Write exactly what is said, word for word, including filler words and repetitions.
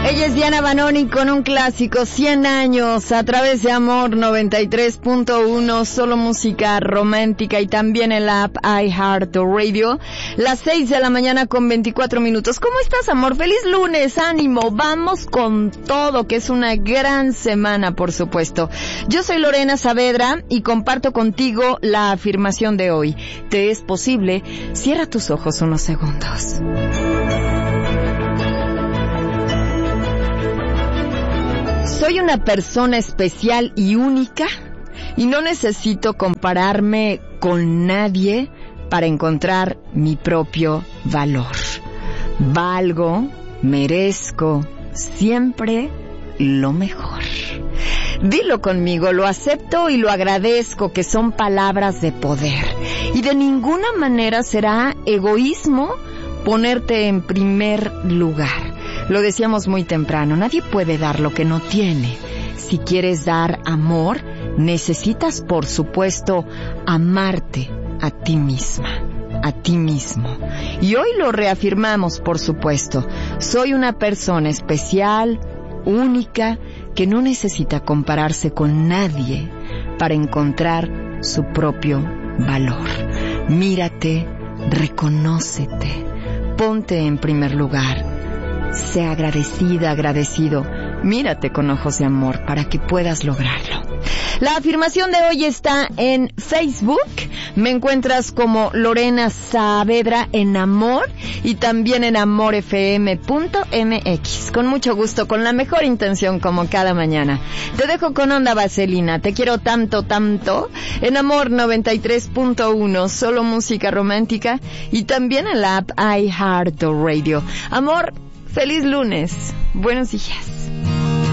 Ella es Diana Banoni con un clásico, cien años, a través de Amor noventa y tres punto uno, solo música romántica, y también en la app iHeartRadio. Las seis de la mañana con veinticuatro minutos. ¿Cómo estás, amor? Feliz lunes, ánimo, vamos con todo, que es una gran semana, por supuesto. Yo soy Lorena Saavedra y comparto contigo la afirmación de hoy. ¿Te es posible? Cierra tus ojos unos segundos. Soy una persona especial y única y no necesito compararme con nadie para encontrar mi propio valor. Valgo, merezco siempre lo mejor. Dilo conmigo, lo acepto y lo agradezco, que son palabras de poder. Y de ninguna manera será egoísmo ponerte en primer lugar. Lo decíamos muy temprano, nadie puede dar lo que no tiene. Si quieres dar amor, necesitas, por supuesto, amarte a ti misma, a ti mismo. Y hoy lo reafirmamos, por supuesto. Soy una persona especial, única, que no necesita compararse con nadie para encontrar su propio valor. Mírate, reconócete, ponte en primer lugar. Sé agradecida, agradecido. Mírate con ojos de amor para que puedas lograrlo. La afirmación de hoy está en Facebook. Me encuentras como Lorena Saavedra en Amor y también en amor f m punto m x. Con mucho gusto, con la mejor intención, como cada mañana. Te dejo con Onda Vaselina. Te quiero tanto, tanto. En Amor noventa y tres punto uno, solo música romántica, y también en la app iHeartRadio. Amor, feliz lunes. Buenos días.